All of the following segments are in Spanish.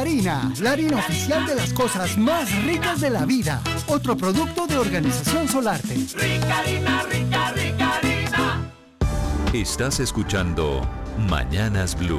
Rica, la harina oficial de las cosas más ricas de la vida. Otro producto de Organización Solarte. Rica harina, rica, rica harina. Estás escuchando Mañanas Blue.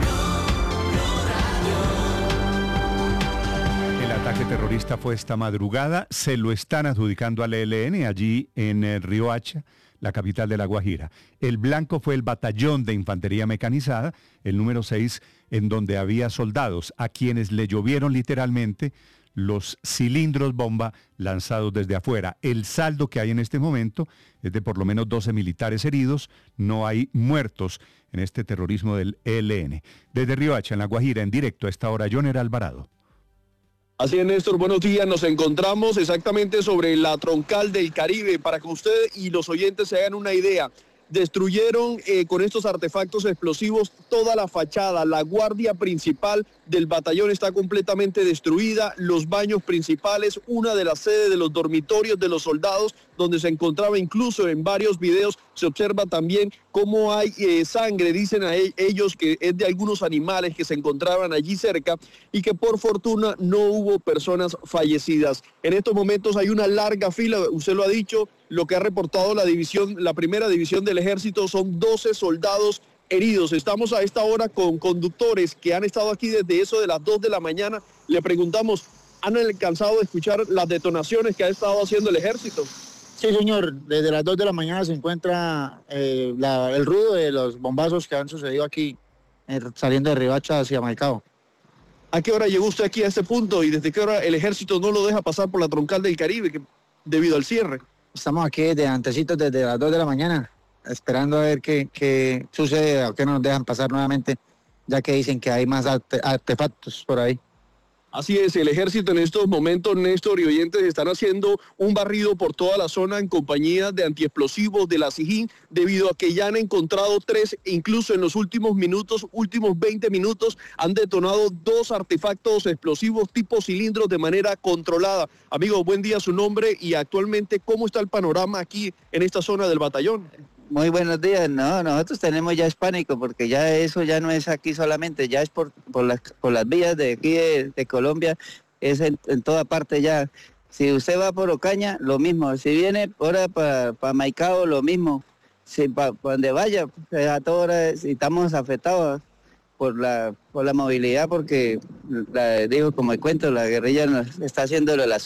El ataque terrorista fue esta madrugada, se lo están adjudicando al ELN allí en Riohacha, la capital de La Guajira. El blanco fue el batallón de infantería mecanizada, el número 6, en donde había soldados a quienes le llovieron literalmente los cilindros bomba lanzados desde afuera. El saldo que hay en este momento es de por lo menos 12 militares heridos, no hay muertos en este terrorismo del ELN. Desde Riohacha, en La Guajira, en directo a esta hora, Joner Alvarado. Así es, Néstor, buenos días. Nos encontramos exactamente sobre la troncal del Caribe. Para que usted y los oyentes se hagan una idea, destruyeron con estos artefactos explosivos toda la fachada. La guardia principal del batallón está completamente destruida, los baños principales, una de las sedes de los dormitorios de los soldados, donde se encontraba incluso en varios videos, se observa también cómo hay sangre, dicen a ellos que es de algunos animales que se encontraban allí cerca y que por fortuna no hubo personas fallecidas. En estos momentos hay una larga fila, usted lo ha dicho, lo que ha reportado la primera división del ejército son 12 soldados heridos. Estamos a esta hora con conductores que han estado aquí desde eso de las 2 de la mañana. Le preguntamos, ¿han alcanzado a escuchar las detonaciones que ha estado haciendo el ejército? Sí, señor, desde las 2 de la mañana se encuentra el ruido de los bombazos que han sucedido aquí, saliendo de Riohacha hacia Maicao. ¿A qué hora llegó usted aquí a este punto y desde qué hora el ejército no lo deja pasar por la troncal del Caribe debido al cierre? Estamos aquí desde antecitos, desde las 2 de la mañana, esperando a ver qué sucede o qué nos dejan pasar nuevamente, ya que dicen que hay más artefactos por ahí. Así es, el ejército en estos momentos, Néstor y oyentes, están haciendo un barrido por toda la zona en compañía de antiexplosivos de la SIJIN, debido a que ya han encontrado 3, incluso en los últimos 20 minutos, han detonado 2 artefactos explosivos tipo cilindros de manera controlada. Amigo, buen día, su nombre y actualmente, ¿cómo está el panorama aquí en esta zona del batallón? Muy buenos días. No, nosotros tenemos ya es pánico porque ya eso ya no es aquí solamente, ya es por las vías de aquí de Colombia, es en toda parte ya. Si usted va por Ocaña, lo mismo. Si viene ahora para Maicao, lo mismo. Si para donde vaya, a toda hora estamos afectados por la movilidad porque, digo, como el cuento, la guerrilla nos está haciendo las